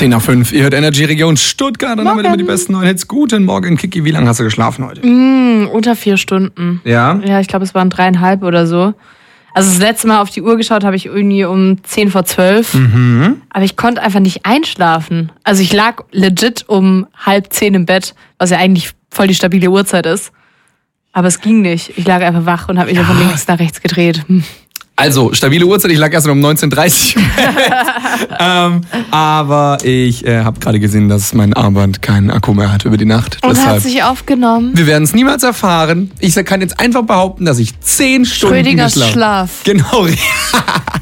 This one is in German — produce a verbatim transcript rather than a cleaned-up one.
zehn nach fünf, ihr hört Energy Region Stuttgart und damit immer die besten neuen Hits. Guten Morgen, Kiki. Wie lange hast du geschlafen heute? Mm, unter vier Stunden. Ja? Ja, ich glaube, es waren dreieinhalb oder so. Also das letzte Mal auf die Uhr geschaut habe ich irgendwie um zehn vor zwölf. Mhm. Aber ich konnte einfach nicht einschlafen. Also ich lag legit um halb zehn im Bett, was ja eigentlich voll die stabile Uhrzeit ist. Aber es ging nicht. Ich lag einfach wach und habe mich ja. von links nach rechts gedreht. Hm. Also, stabile Uhrzeit, ich lag erst um neunzehn Uhr dreißig im Bett. ähm, aber ich äh, habe gerade gesehen, dass mein Armband keinen Akku mehr hat über die Nacht. Und Deshalb, hat sich aufgenommen. Wir werden es niemals erfahren. Ich kann jetzt einfach behaupten, dass ich zehn Stunden Schrödingers geschlafen habe. Schlaf. Genau.